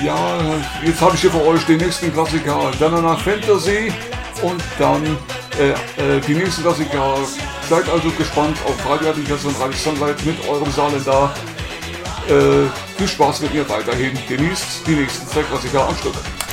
Ja, jetzt habe ich hier für euch den nächsten Klassiker, dann danach Fantasy und dann die nächsten Klassiker. Seid also gespannt auf Radio Addition und Radio Sunlight mit eurem Saarländer. Viel Spaß mit mir weiterhin. Genießt die nächsten zwei Klassiker am Stück.